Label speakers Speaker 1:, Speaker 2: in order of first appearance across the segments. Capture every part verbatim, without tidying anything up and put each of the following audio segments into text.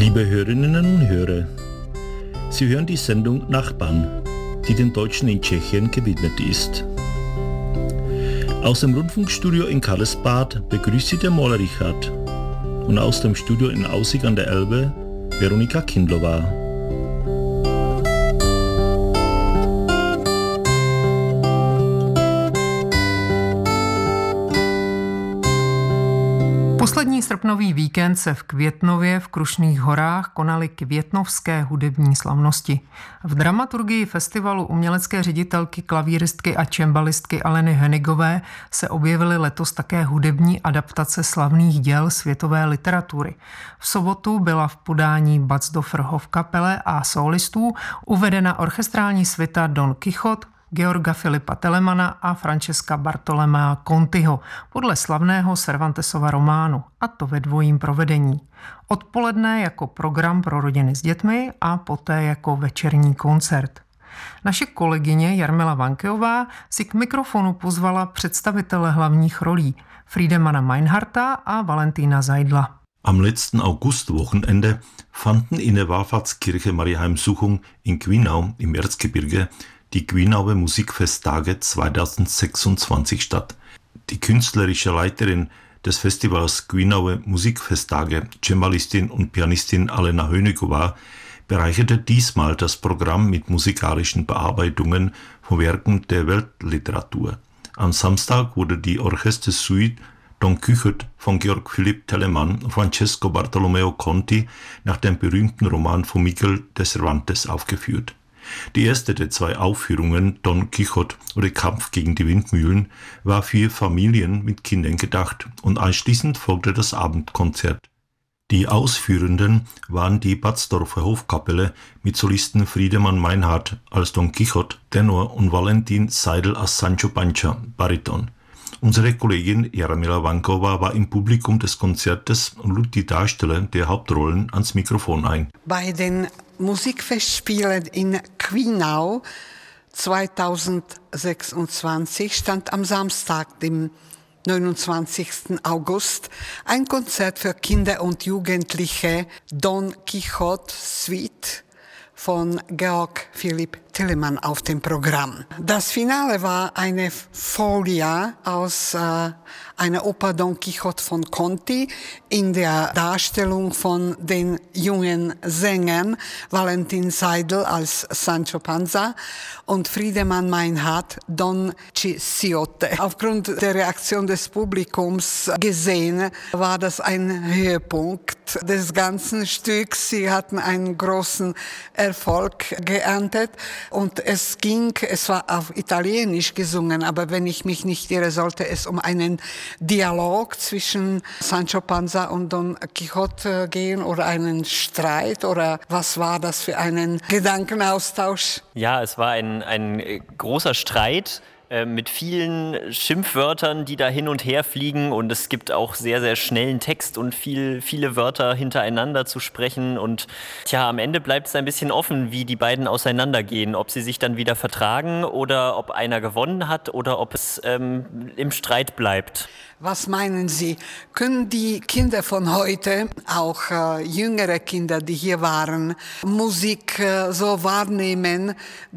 Speaker 1: Liebe Hörerinnen und Hörer, Sie hören die Sendung Nachbarn, die den Deutschen in Tschechien gewidmet ist. Aus dem Rundfunkstudio in Karlsbad begrüßt Sie der Maler Richard und aus dem Studio in Aussig an der Elbe Veronika Kindlova.
Speaker 2: Poslední srpnový víkend se v Květnově v Krušných horách konaly květnovské hudební slavnosti. V dramaturgii festivalu umělecké ředitelky, klavíristky a čembalistky Aleny Henigové se objevily letos také hudební adaptace slavných děl světové literatury. V sobotu byla v podání Batzdorfer Hofkapelle a solistů uvedena orchestrální svita Don Quixote Georga Filipa Telemana a Francesca Bartolomea Contiho podle slavného Cervantesova románu, a to ve dvojím provedení. Odpoledne jako program pro rodiny s dětmi a poté jako večerní koncert. Naše kolegyně Jarmila Vankeová si k mikrofonu pozvala představitele hlavních rolí Friedemana Meinhardta a Valentina Seidla.
Speaker 1: Am letzten Augustwochenende fanden in der Wallfahrtskirche Mariaheimsuchung in Gwinau im Erzgebirge die Gwinauer Musikfesttage zweitausendsechsundzwanzig statt. Die künstlerische Leiterin des Festivals Gwinauer Musikfesttage, Cembalistin und Pianistin Alena Henigova, bereicherte diesmal das Programm mit musikalischen Bearbeitungen von Werken der Weltliteratur. Am Samstag wurde die Orchestersuite Don Quixote von Georg Philipp Telemann und Francesco Bartolomeo Conti nach dem berühmten Roman von Miguel de Cervantes aufgeführt. Die erste der zwei Aufführungen, Don Quixote oder Kampf gegen die Windmühlen, war für Familien mit Kindern gedacht und anschließend folgte das Abendkonzert. Die Ausführenden waren die Batzdorfer Hofkapelle mit Solisten Friedemann Meinhardt als Don Quixote, Tenor und Valentin Seidl als Sancho Panza, Bariton. Unsere Kollegin Jarmila Vankova war im Publikum des Konzertes und lud die Darsteller der Hauptrollen ans Mikrofon ein.
Speaker 3: Bei den Musikfestspielen in Gwinau zweitausendsechsundzwanzig stand am Samstag, dem neunundzwanzigsten August, ein Konzert für Kinder und Jugendliche, Don Quixote Suite von Georg Philipp Telemann auf dem Programm. Das Finale war eine Folie aus äh, einer Oper Don Quixote von Conti in der Darstellung von den jungen Sängern Valentin Seidl als Sancho Panza und Friedemann Meinhardt Don Quixote. Aufgrund der Reaktion des Publikums gesehen war das ein Höhepunkt des ganzen Stücks. Sie hatten einen großen Erfolg geerntet. Und es ging, es war auf Italienisch gesungen, aber wenn ich mich nicht irre, sollte es um einen Dialog zwischen Sancho Panza und Don Quixote gehen oder einen Streit, oder was war das für einen Gedankenaustausch?
Speaker 4: Ja, es war ein, ein großer Streit mit vielen Schimpfwörtern, die da hin und her fliegen, und es gibt auch sehr, sehr schnellen Text und viel, viele Wörter hintereinander zu sprechen, und tja, am Ende bleibt es ein bisschen offen, wie die beiden auseinandergehen, ob sie sich dann wieder vertragen oder ob einer gewonnen hat oder ob es ähm, im Streit bleibt.
Speaker 3: Was meinen Sie, können die Kinder von heute, auch äh, jüngere Kinder, die hier waren, Musik äh, so wahrnehmen,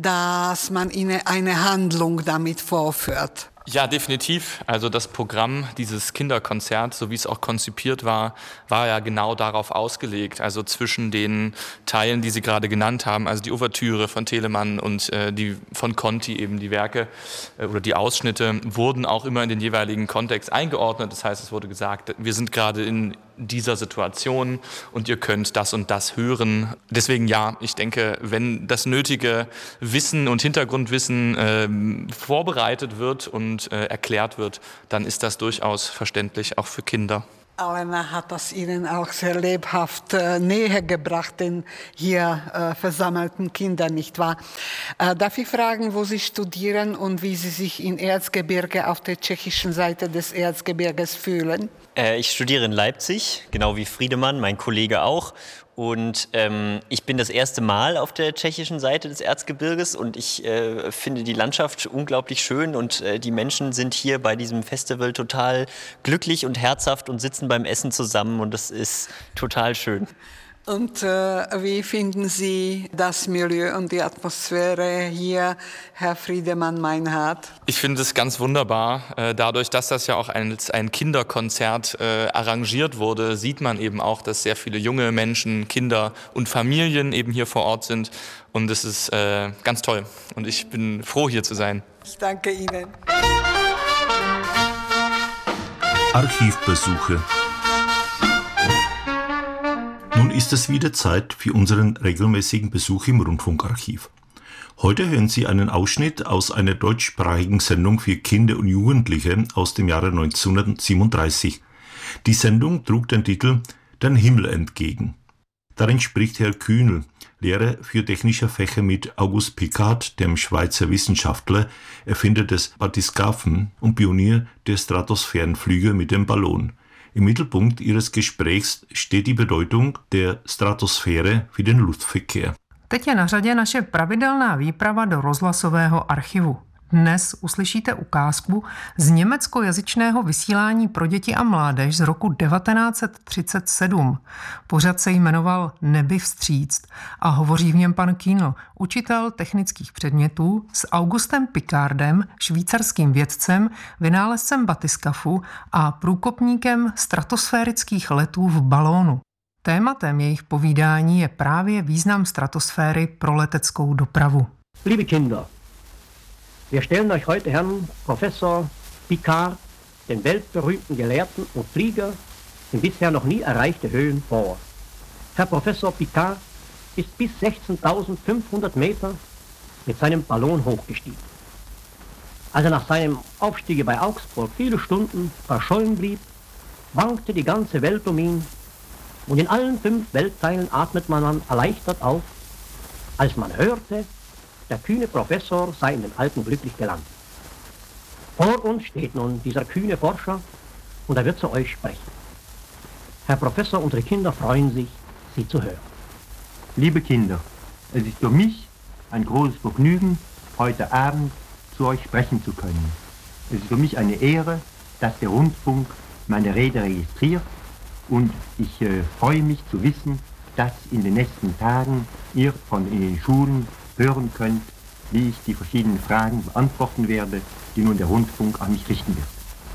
Speaker 3: dass man ihnen eine Handlung damit vorführt?
Speaker 5: Ja, definitiv. Also das Programm, dieses Kinderkonzert, so wie es auch konzipiert war, war ja genau darauf ausgelegt. Also zwischen den Teilen, die Sie gerade genannt haben, also die Ouvertüre von Telemann und äh, die von Conti, eben die Werke äh, oder die Ausschnitte, wurden auch immer in den jeweiligen Kontext eingeordnet. Das heißt, es wurde gesagt, wir sind gerade in dieser Situation und ihr könnt das und das hören. Deswegen ja, ich denke, wenn das nötige Wissen und Hintergrundwissen äh, vorbereitet wird und äh, erklärt wird, dann ist das durchaus verständlich, auch für Kinder.
Speaker 3: Alena hat das Ihnen auch sehr lebhaft äh, näher gebracht, den hier äh, versammelten Kindern, nicht wahr? Äh, darf ich fragen, wo Sie studieren und wie Sie sich in Erzgebirge auf der tschechischen Seite des Erzgebirges fühlen?
Speaker 4: Äh, ich studiere in Leipzig, genau wie Friedemann, mein Kollege auch. Und ähm, ich bin das erste Mal auf der tschechischen Seite des Erzgebirges und ich äh, finde die Landschaft unglaublich schön und äh, die Menschen sind hier bei diesem Festival total glücklich und herzhaft und sitzen beim Essen zusammen und das ist total schön.
Speaker 3: Und äh, wie finden Sie das Milieu und die Atmosphäre hier, Herr Friedemann-Meinhardt?
Speaker 5: Ich finde es ganz wunderbar. Dadurch, dass das ja auch als ein Kinderkonzert äh, arrangiert wurde, sieht man eben auch, dass sehr viele junge Menschen, Kinder und Familien eben hier vor Ort sind. Und es ist äh, ganz toll. Und ich bin froh, hier zu sein.
Speaker 3: Ich danke Ihnen.
Speaker 1: Archivbesuche. Nun ist es wieder Zeit für unseren regelmäßigen Besuch im Rundfunkarchiv. Heute hören Sie einen Ausschnitt aus einer deutschsprachigen Sendung für Kinder und Jugendliche aus dem Jahre neunzehnhundertsiebenunddreißig. Die Sendung trug den Titel »Den Himmel entgegen«. Darin spricht Herr Kühnel, Lehrer für technische Fächer, mit Auguste Piccard, dem Schweizer Wissenschaftler, Erfinder des Bathyscaphen und Pionier der Stratosphärenflüge mit dem Ballon. Im Mittelpunkt ihres Gesprächs steht die Bedeutung der Stratosphäre für den Luftverkehr.
Speaker 2: Teď je na řadě naše pravidelná výprava do rozhlasového archivu. Dnes uslyšíte ukázku z německojazyčného vysílání pro děti a mládež z roku devatenáct set třicet sedm. Pořad se jmenoval Nebi vstříct a hovoří v něm pan Kühnel, učitel technických předmětů, s Augustem Piccardem, švýcarským vědcem, vynálezcem bathyscafu a průkopníkem stratosférických letů v balónu. Tématem jejich povídání je právě význam stratosféry pro leteckou dopravu.
Speaker 6: Liebe Kinder, wir stellen euch heute Herrn Professor Piccard, den weltberühmten Gelehrten und Flieger in bisher noch nie erreichte Höhen vor. Herr Professor Piccard ist bis sechzehntausendfünfhundert Meter mit seinem Ballon hochgestiegen. Als er nach seinem Aufstieg bei Augsburg viele Stunden verschollen blieb, wankte die ganze Welt um ihn und in allen fünf Weltteilen atmet man dann erleichtert auf, als man hörte, der kühne Professor sei in den Alpen glücklich gelandet. Vor uns steht nun dieser kühne Forscher und er wird zu euch sprechen. Herr Professor, unsere Kinder freuen sich, Sie zu hören.
Speaker 7: Liebe Kinder, es ist für mich ein großes Vergnügen, heute Abend zu euch sprechen zu können. Es ist für mich eine Ehre, dass der Rundfunk meine Rede registriert und ich äh, freue mich zu wissen, dass in den nächsten Tagen ihr von in den Schulen hören könnt, wie ich die verschiedenen Fragen beantworten werde, die nun der Rundfunk an mich richten wird.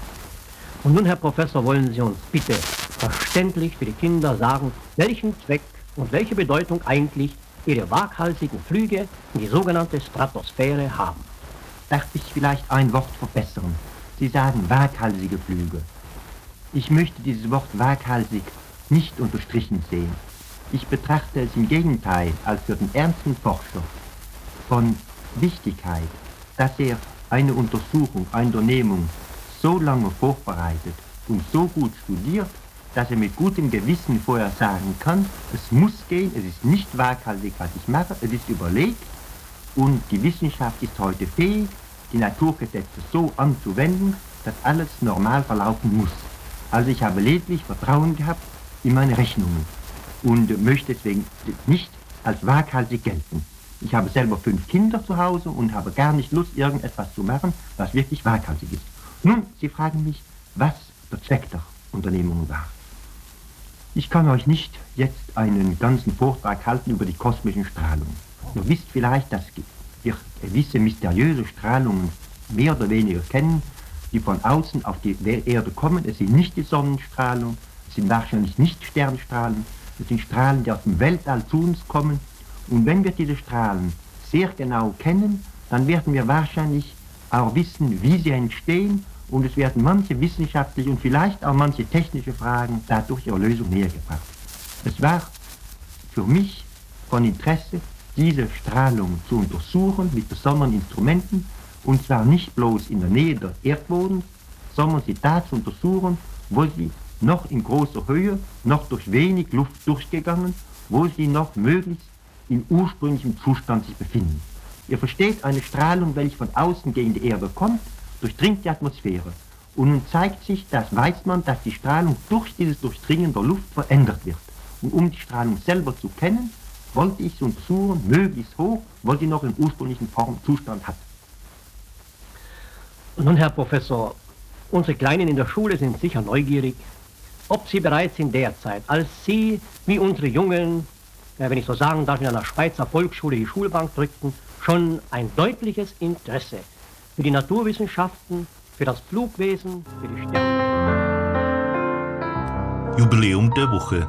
Speaker 6: Und nun, Herr Professor, wollen Sie uns bitte verständlich für die Kinder sagen, welchen Zweck und welche Bedeutung eigentlich Ihre waghalsigen Flüge in die sogenannte Stratosphäre haben.
Speaker 7: Darf ich vielleicht ein Wort verbessern? Sie sagen waghalsige Flüge. Ich möchte dieses Wort waghalsig nicht unterstrichen sehen. Ich betrachte es im Gegenteil als für den ernsten Forscher von Wichtigkeit, dass er eine Untersuchung, eine Unternehmung so lange vorbereitet und so gut studiert, dass er mit gutem Gewissen vorher sagen kann, es muss gehen, es ist nicht waghalsig, was ich mache, es ist überlegt und die Wissenschaft ist heute fähig, die Naturgesetze so anzuwenden, dass alles normal verlaufen muss. Also ich habe lediglich Vertrauen gehabt in meine Rechnungen und möchte deswegen nicht als waghalsig gelten. Ich habe selber fünf Kinder zu Hause und habe gar nicht Lust, irgendetwas zu machen, was wirklich waghalsig ist. Nun, Sie fragen mich, was der Zweck der Unternehmung war. Ich kann euch nicht jetzt einen ganzen Vortrag halten über die kosmischen Strahlungen. Ihr wisst vielleicht, dass wir gewisse mysteriöse Strahlungen mehr oder weniger kennen, die von außen auf die Erde kommen. Es sind nicht die Sonnenstrahlung, es sind wahrscheinlich nicht Sternstrahlen, es sind Strahlen, die aus dem Weltall zu uns kommen. Und wenn wir diese Strahlen sehr genau kennen, dann werden wir wahrscheinlich auch wissen, wie sie entstehen und es werden manche wissenschaftliche und vielleicht auch manche technische Fragen dadurch ihrer Lösung näher gebracht. Es war für mich von Interesse, diese Strahlung zu untersuchen mit besonderen Instrumenten und zwar nicht bloß in der Nähe des Erdbodens, sondern sie da zu untersuchen, wo sie noch in großer Höhe, noch durch wenig Luft durchgegangen, wo sie noch möglichst in ursprünglichem Zustand sich befinden. Ihr versteht, eine Strahlung, welche von außen gegen die Erde kommt, durchdringt die Atmosphäre. Und nun zeigt sich, das weiß man, dass die Strahlung durch dieses Durchdringen der Luft verändert wird. Und um die Strahlung selber zu kennen, wollte ich sie untersuchen, möglichst hoch, weil sie noch im ursprünglichen Formzustand hat.
Speaker 6: Und nun, Herr Professor, unsere Kleinen in der Schule sind sicher neugierig. ob Sie bereits in der Zeit, als Sie, wie unsere Jungen, wenn ich so sagen darf, in einer Schweizer Volksschule die Schulbank drückten, schon ein deutliches Interesse für die Naturwissenschaften, für das Flugwesen, für die Sterne.
Speaker 1: Jubiläum der Woche.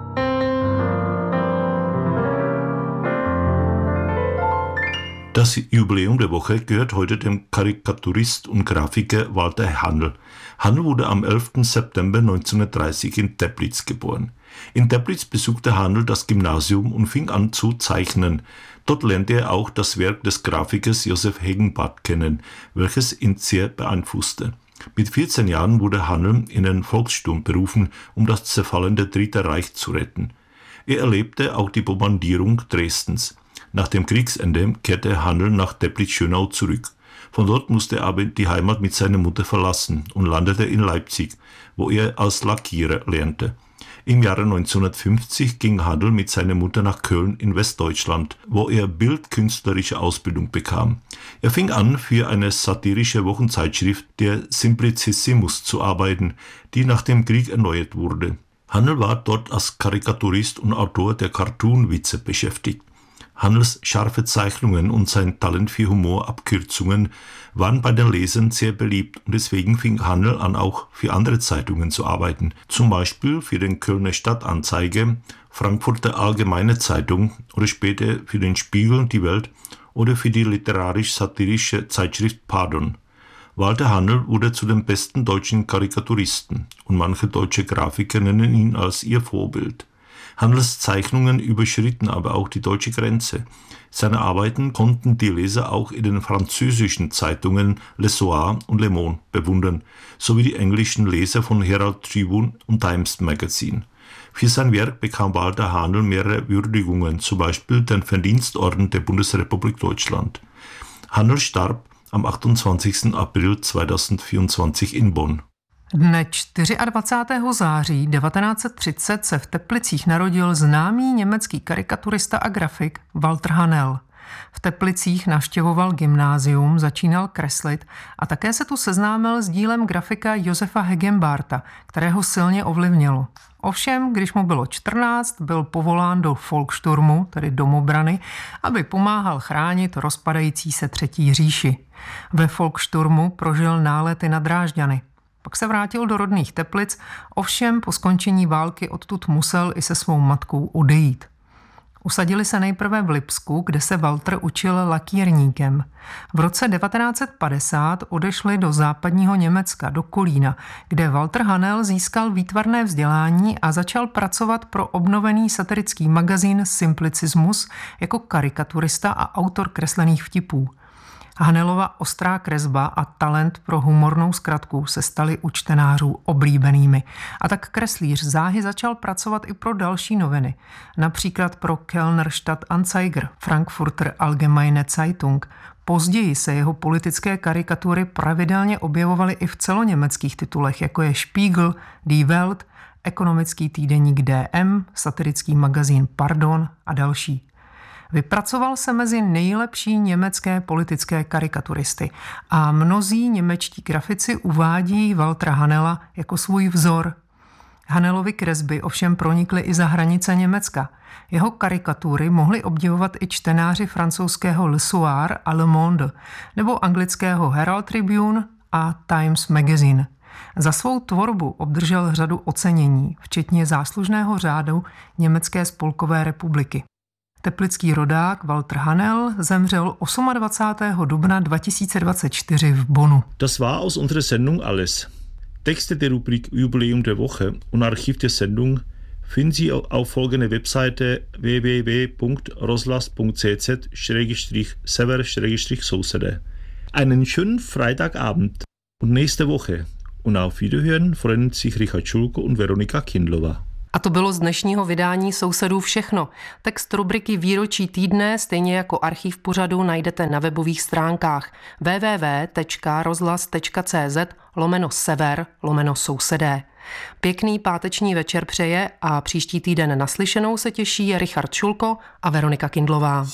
Speaker 1: Das Jubiläum der Woche gehört heute dem Karikaturist und Grafiker Walter Hannl. Hannl wurde am elften September neunzehnhundertdreißig in Teplitz geboren. In Teplitz besuchte Hannl das Gymnasium und fing an zu zeichnen. Dort lernte er auch das Werk des Grafikers Josef Hegenbarth kennen, welches ihn sehr beeinflusste. Mit vierzehn Jahren wurde Hannl in den Volkssturm berufen, um das zerfallende Dritte Reich zu retten. Er erlebte auch die Bombardierung Dresdens. Nach dem Kriegsende kehrte Hannl nach Teplitz-Schönau zurück. Von dort musste er aber die Heimat mit seiner Mutter verlassen und landete in Leipzig, wo er als Lackierer lernte. Im Jahre neunzehnhundertfünfzig ging Hannl mit seiner Mutter nach Köln in Westdeutschland, wo er bildkünstlerische Ausbildung bekam. Er fing an, für eine satirische Wochenzeitschrift, der Simplicissimus, zu arbeiten, die nach dem Krieg erneuert wurde. Hannl war dort als Karikaturist und Autor der Cartoon-Witze beschäftigt. Hannls scharfe Zeichnungen und sein Talent für Humorabkürzungen waren bei den Lesern sehr beliebt und deswegen fing Hannl an, auch für andere Zeitungen zu arbeiten, zum Beispiel für den Kölner Stadtanzeiger, Frankfurter Allgemeine Zeitung oder später für den Spiegel, die Welt oder für die literarisch-satirische Zeitschrift Pardon. Walter Hannl wurde zu den besten deutschen Karikaturisten und manche deutsche Grafiker nennen ihn als ihr Vorbild. Hannls Zeichnungen überschritten aber auch die deutsche Grenze. Seine Arbeiten konnten die Leser auch in den französischen Zeitungen Le Soir und Le Monde bewundern, sowie die englischen Leser von Herald Tribune und Times Magazine. Für sein Werk bekam Walter Hannl mehrere Würdigungen, zum Beispiel den Verdienstorden der Bundesrepublik Deutschland. Hannl starb am achtundzwanzigsten April zweitausendvierundzwanzig in Bonn.
Speaker 2: Dne dvacátého čtvrtého září devatenáct set třicet se v Teplicích narodil známý německý karikaturista a grafik Walter Hannl. V Teplicích navštěvoval gymnázium, začínal kreslit a také se tu seznámil s dílem grafika Josefa Hegenbarta, kterého silně ovlivnilo. Ovšem, když mu bylo čtrnáct, byl povolán do Volkssturmu, tedy domobrany, aby pomáhal chránit rozpadající se Třetí říši. Ve Volkssturmu prožil nálety na Drážďany. Pak se vrátil do rodných Teplic, ovšem po skončení války odtud musel i se svou matkou odejít. Usadili se nejprve v Lipsku, kde se Walter učil lakírníkem. V roce devatenáct set padesát odešli do západního Německa, do Kolína, kde Walter Hannl získal výtvarné vzdělání a začal pracovat pro obnovený satirický magazín Simplicissimus jako karikaturista a autor kreslených vtipů. Hannlova ostrá kresba a talent pro humornou zkratku se staly u čtenářů oblíbenými. A tak kreslíř záhy začal pracovat i pro další noviny. Například pro Kölner Stadtanzeiger, Frankfurter Allgemeine Zeitung. Později se jeho politické karikatury pravidelně objevovaly i v celoněmeckých titulech, jako je Spiegel, Die Welt, ekonomický týdeník D M, satirický magazín Pardon a další. Vypracoval se mezi nejlepší německé politické karikaturisty a mnozí němečtí grafici uvádí Waltera Hannla jako svůj vzor. Hannlovy kresby ovšem pronikly i za hranice Německa. Jeho karikatury mohli obdivovat i čtenáři francouzského Le Soir a Le Monde nebo anglického Herald Tribune a Times Magazine. Za svou tvorbu obdržel řadu ocenění, včetně záslužného řádu Německé spolkové republiky. Teplický rodák Walter Hannl zemřel dvacátého osmého dubna dva tisíce dvacet čtyři v Bonnu.
Speaker 1: Das war aus unserer Sendung alles. Texte der Rubrik Jubiläum der Woche und Archiv der Sendung finden Sie auf folgender Webseite w w w punkt roslas punkt c z slash sever slash sousede. Einen schönen Freitagabend und nächste Woche. Und auf Wiederhören freuen sich Richard Schulko und Veronika Kindlová.
Speaker 2: A to bylo z dnešního vydání Sousedů všechno. Text rubriky Výročí týdne, stejně jako archiv pořadu, najdete na webových stránkách w w w tečka rozhlas tečka c z lomeno sever lomeno sousedé. Pěkný páteční večer přeje a příští týden naslyšenou se těší Richard Šulko a Veronika Kindlová.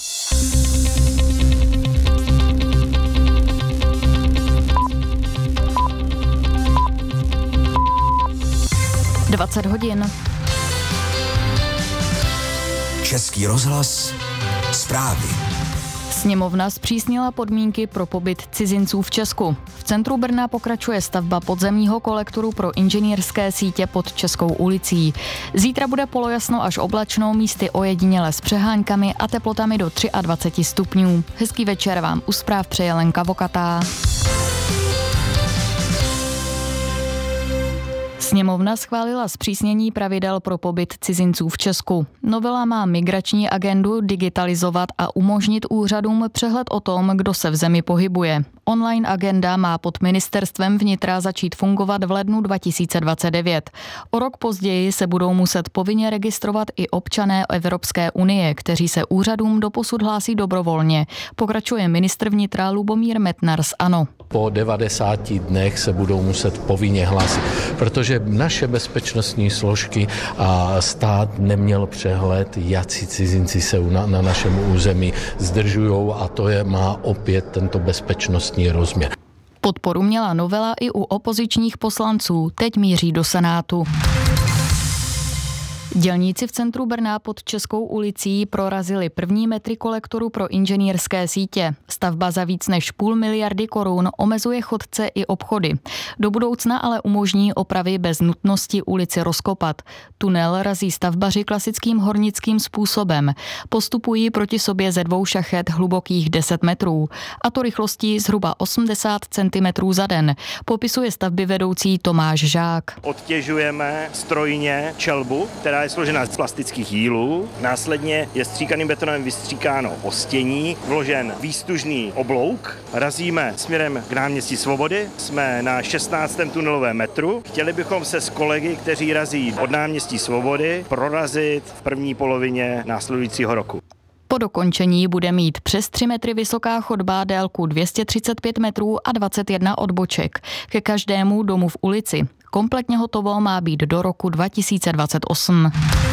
Speaker 8: dvacet hodin.
Speaker 9: Český rozhlas, zprávy.
Speaker 8: Sněmovna zpřísnila podmínky pro pobyt cizinců v Česku. V centru Brna pokračuje stavba podzemního kolektoru pro inženýrské sítě pod Českou ulicí. Zítra bude polojasno až oblačno, místy ojediněle s přeháňkami a teplotami do dvacet tři stupňů. Hezký večer vám u zpráv přeje Lenka Vokatá. Sněmovna schválila zpřísnění pravidel pro pobyt cizinců v Česku. Novela má migrační agendu digitalizovat a umožnit úřadům přehled o tom, kdo se v zemi pohybuje. Online agenda má pod ministerstvem vnitra začít fungovat v lednu dva tisíce dvacet devět. O rok později se budou muset povinně registrovat i občané Evropské unie, kteří se úřadům doposud hlásí dobrovolně. Pokračuje ministr vnitra Lubomír Metnar z ANO.
Speaker 10: Po devadesáti dnech se budou muset povinně hlásit, protože naše bezpečnostní složky a stát neměl přehled, jací cizinci se na, na našem území zdržují, a to je má opět tento bezpečnostní rozměr.
Speaker 8: Podporu měla novela i u opozičních poslanců, teď míří do Senátu. Dělníci v centru Brna pod Českou ulicí prorazili první metry kolektoru pro inženýrské sítě. Stavba za víc než půl miliardy korun omezuje chodce i obchody. Do budoucna ale umožní opravy bez nutnosti ulici rozkopat. Tunel razí stavbaři klasickým hornickým způsobem. Postupují proti sobě ze dvou šachet hlubokých deset metrů. A to rychlostí zhruba osmdesát centimetrů za den. Popisuje stavby vedoucí Tomáš Žák.
Speaker 11: Odtěžujeme strojně čelbu, která je složena z plastických jílů. Následně je stříkaným betonem vystříkáno ostění, vložen výstužný oblouk. Razíme směrem k náměstí Svobody. Jsme na šestnáctém tunelovém metru. Chtěli bychom se s kolegy, kteří razí od náměstí Svobody, prorazit v první polovině následujícího roku.
Speaker 8: Po dokončení bude mít přes tři metry vysoká chodba, délku dvě stě třicet pět metrů a dvacet jedna odboček. Ke každému domu v ulici. Kompletně hotovo má být do roku dva tisíce dvacet osm.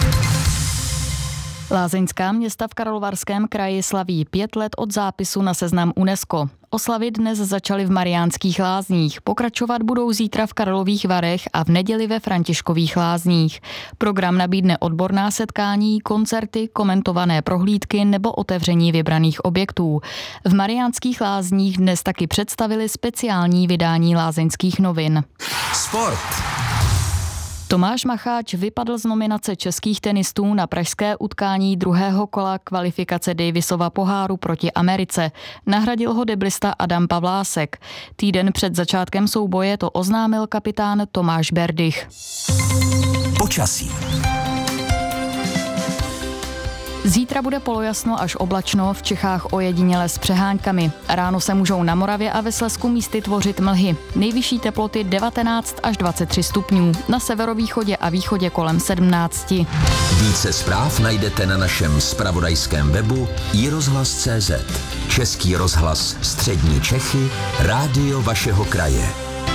Speaker 8: Lázeňská města v Karlovarském kraji slaví pět let od zápisu na seznam UNESCO. Oslavy dnes začaly v Mariánských Lázních, pokračovat budou zítra v Karlových Varech a v neděli ve Františkových Lázních. Program nabídne odborná setkání, koncerty, komentované prohlídky nebo otevření vybraných objektů. V Mariánských Lázních dnes taky představili speciální vydání Lázeňských novin.
Speaker 9: Sport.
Speaker 8: Tomáš Macháč vypadl z nominace českých tenistů na pražské utkání druhého kola kvalifikace Davisova poháru proti Americe. Nahradil ho deblista Adam Pavlásek. Týden před začátkem souboje to oznámil kapitán Tomáš Berdych.
Speaker 9: Počasí.
Speaker 8: Zítra bude polojasno až oblačno, v Čechách ojediněle s přeháňkami. Ráno se můžou na Moravě a ve Slezsku místy tvořit mlhy. Nejvyšší teploty devatenáct až dvacet tři stupňů. Na severovýchodě a východě kolem sedmnáct.
Speaker 9: Více zpráv najdete na našem zpravodajském webu i rozhlas tečka cé zet. Český rozhlas Střední Čechy, rádio vašeho kraje.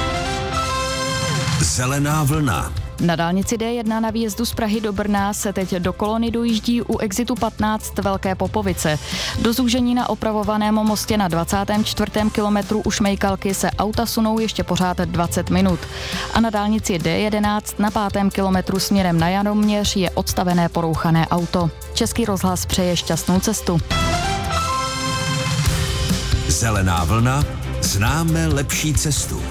Speaker 9: Zelená vlna.
Speaker 8: Na dálnici D jedna na výjezdu z Prahy do Brna se teď do kolony dojíždí u exitu patnáct Velké Popovice. Do zúžení na opravovaném mostě na dvacátém čtvrtém kilometru u Šmejkalky se auta sunou ještě pořád dvacet minut. A na dálnici D jedenáct na pátém kilometru směrem na Janoměř je odstavené porouchané auto. Český rozhlas přeje šťastnou cestu.
Speaker 9: Zelená vlna, známe lepší cestu.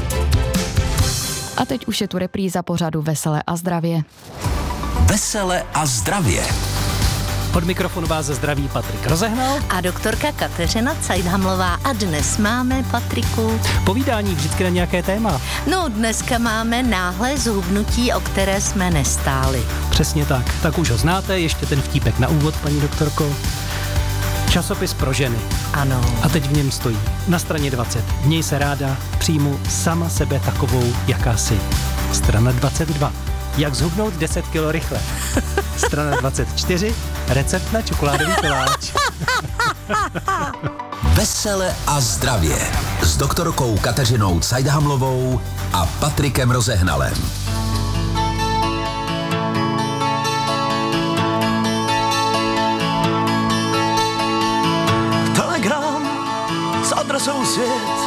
Speaker 8: A teď už je tu repríza pořadu Vesele a zdravě.
Speaker 9: Vesele a zdravě.
Speaker 12: Od mikrofonu vás zdraví Patrik Rozehnal
Speaker 13: a doktorka Kateřina Cajdhamlová. A dnes máme, Patriku,
Speaker 12: povídání vždycky na nějaké téma.
Speaker 13: No, dneska máme náhlé zhubnutí, o které jsme nestáli.
Speaker 12: Přesně tak. Tak už ho znáte, ještě ten vtípek na úvod, paní doktorko. Časopis pro ženy.
Speaker 13: Ano.
Speaker 12: A teď v něm stojí na straně dvacet. V něj se ráda přijmu sama sebe takovou, jaká jsi. Strana dvacet dva. Jak zhubnout deset kilo rychle. Strana dvacet čtyři. Recept na čokoládový koláč.
Speaker 9: Vesele a zdravě. S doktorkou Kateřinou Cajdhamlovou a Patrikem Rozehnalem.
Speaker 14: Telegram s adresou svět